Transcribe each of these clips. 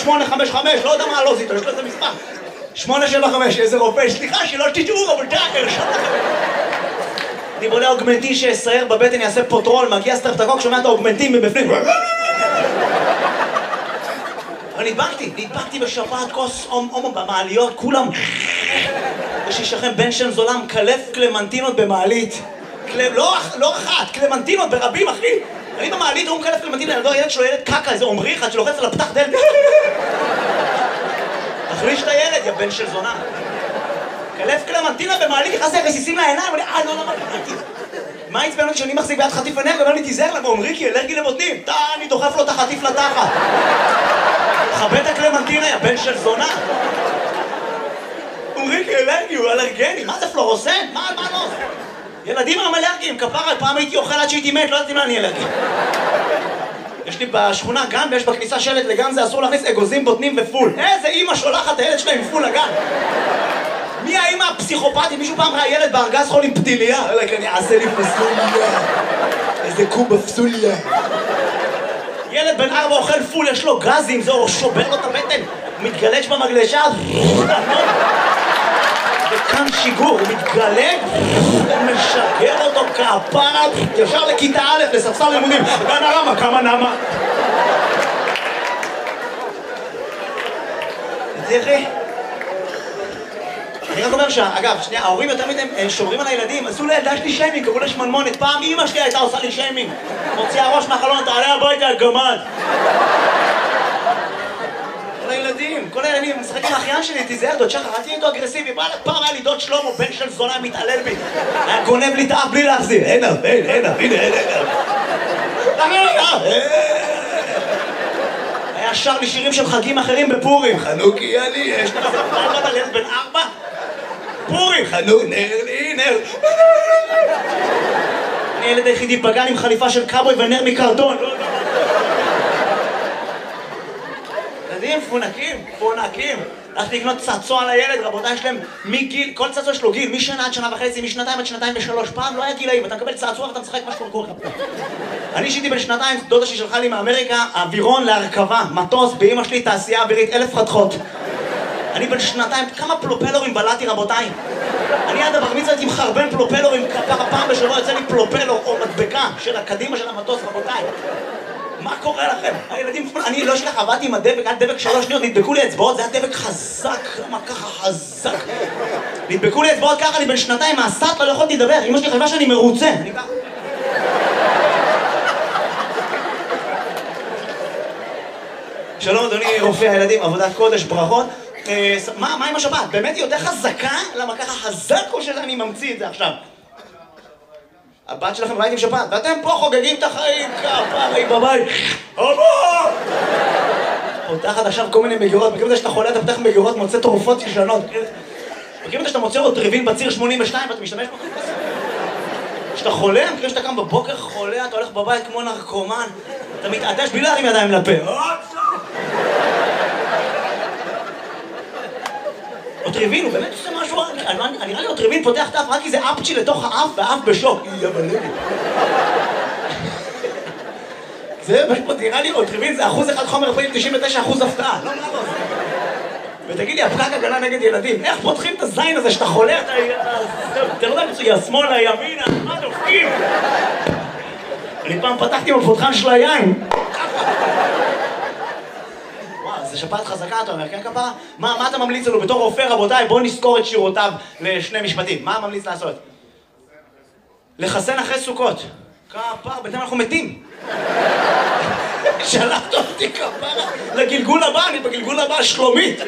855, לא יודע מה הלו"ז איתו, יש לו איזה מספר. 875, איזה רופא, סליחה שלא תשאו, אבל די, אני בונה אוגמנטין שיסייר בבטן, יעשה פוטרול, מגיע סטרפטקוק, שומע את האוגמנטין מבפנים. אבל נדבקתי בשפעת כוס הומו במעליות, כולם... יש אישכם בן שם זולם, קלף קלמנטינות במעלית. לא אחת, קלמנטינות ברבים, אחי. אני במעלית, הוא מקלף קלמנטינות, ילד שלו ילד קקה, איזה עומרי אחד שלוחץ על הפתח דלת. תחליש את הילד, יא בן של זונה. קלף קלמנטינה במעלית, נכנס לי רסיסים לעיניים, לא, מה עצבן אותי שאני מחזיק ביד חטיף עיניים, ואומר לי תיזהר לה, ואומרי כי אלרגי לבוטנים. אני דוחף לו את החטיף לתחת. חבד את הקלמנטינה, יא בן של זונה. אומרי כי אלרגי, הוא אלרגני, מה זה פלורוסנט? מה לא? ילדים הם אלרגיים, כפרה, פעם הייתי אוכל עד שהייתי מת, לא ידעתי מה אני אלרגי. יש לי בשכונה גן ויש בכניסה שלט לגן, זה אסור להכניס אגוזים, בוטנים ופול. איזה אמא שולחת את הילד שלה עם פול לגן. מי האמא הפסיכופתית? מישהו פעם ראה ילד בארגז חול עם פתיליה? אני אעשה לי פסוליה. איזה קובה פסוליה. ילד בן 4 אוכל פול, יש לו גזים, זהו, שובר לו את הבטן. הוא מתגלש במגלשה. וכאן שיגור, הוא מתגלג, משגר אותו כפרה, ישר לכיתה א', לספסל לימודים. גן הרמה, כמה נמה. תראי. אני רק אומר אגב, שנייה, ההורים יותר מדי שומרים על הילדים, עשו לילדה שלי שיימינג, קראו לה שמנמונת. פעם אמא שלי הייתה עושה לי שיימינג. מוציאה ראש מהחלון, תעלה הביתה, הגמד. כל הילדים, משחק עם האחיין שלי, תיזהר, דוד שחר, אל תהיה איתו אגרסיבי. פעם היה לי דוד שלמה, בן של זונה, מתעלל בי. היה גונב לי את האף בלי להחזיר. הנה, היה שר לי שירים של חגים אחרים בפורים. חנוכי אני, יש לך פעם ילד בן 4? פורים, חנוך, נר. אני ילד היחידי בגן עם חליפה של קאבוי ונר מקרטון. ילדים פונקים. הלכתי לקנות צעצוע לילד, רבותיי, יש להם מגיל, כל צעצוע יש לו גיל, משנה עד שנה וחצי, משנתיים עד שנתיים ושלוש. פעם לא היה גילאים, אתה מקבל צעצוע ואתה משחק משהו קורה לך. אני שיתי בן שנתיים, דודה ששלחה לי מאמריקה, אווירון להרכבה, מטוס, באמא שלי תעשייה אווירית, 1000 חתכות. אני בן שנתיים, כמה פלופלורים בלעתי, רבותיי. אני עד הבר מצווה הייתי מחרבן פלופלורים, פעם בשבוע יוצא לי פלופלור או מדבקה של הקדימה של המטוס, רבותיי. מה קורה לכם? הילדים, אני לא שלך, עבדתי עם הדבק, עד דבק 3 שניות, נדבקו לי אצבעות, זה היה דבק חזק, מה ככה חזק? נדבקו לי אצבעות ככה, אני בן שנתיים מהסטאט, לא יכולתי לדבר, אמא שלי חשבה שאני מרוצה. אני ככה. שלום אדוני רופא הילדים, עבודת קודש, ברכות. מה עם השבת? באמת היא יותר חזקה? למה ככה חזק או שאני ממציא את זה עכשיו? הבת שלכם בבית עם שבת, ואתם פה חוגגים את החיים, כפרי בבית. אבא! פותחת עכשיו כל מיני מגירות, מכירים את זה שאתה חולה, אתה פותח מגירות, מוצא תרופות ישנות. מכירים את זה שאתה מוצא רוטריבין בציר 82 ואתה משתמש בו? כשאתה חולה, מכירים שאתה קם בבוקר חולה, אתה הולך בבית כמו נרקומן, אתה מתעדש בלי להרים ידיים לפה. רוטריבין הוא באמת עושה משהו, נראה לי רוטריבין פותח את האף רק כי זה אפצ'י לתוך האף והאף בשוק. זה נראה לי רוטריבין זה 1% חומר רפואי, 99% הפתעה. לא, לא. ותגיד לי, הפקק הגנה נגד ילדים, איך פותחים את הזין הזה שאתה חולה, אתה לא יודע מצויה, שמאלה, ימינה, מה דופקים? אני פעם פתחתי עם הפותחן של היין. זה שפעת חזקה, אתה אומר, כן כפרה? מה אתה ממליץ לנו בתור רופא, רבותיי? בואו נזכור את שירותיו לשני משפטים. מה ממליץ לעשות? לחסן אחרי סוכות. כפרה, בינתיים אנחנו מתים. שלחת אותי כפרה לגלגול הבא, אני בגלגול הבא שלומית.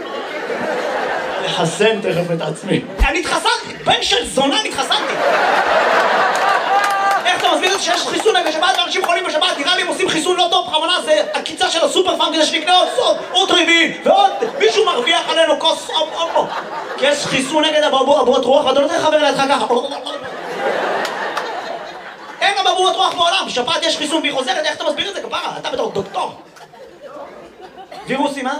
לחסן תכף את עצמי. אני התחסנתי, בן של זונה התחסנתי. איך אתה מסביר את זה שיש חיסון נגד שבת ואנשים חולים בשבת? נראה לי הם עושים חיסון לא טוב, בכוונה זה הקיצה של הסופר פארם כדי שנקנה עוד רביעי ועוד מישהו מרוויח עלינו כוס אופו כי יש חיסון נגד אבעבועות רוח ואתה לא צריך לחבר לידך ככה. אין אבעבועות רוח בעולם, בשבת יש חיסון והיא חוזרת, איך אתה מסביר את זה כפרה? אתה בתור דוקטור. וירוסים,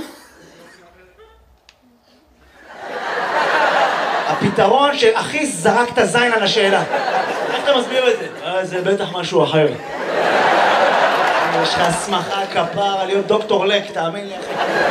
הפתרון שהכי זרק את הזין על השאלה. איך אתה מסביר את זה? זה בטח משהו אחר. יש לך הסמכה כפרה להיות דוקטור לק, תאמין לי אחי.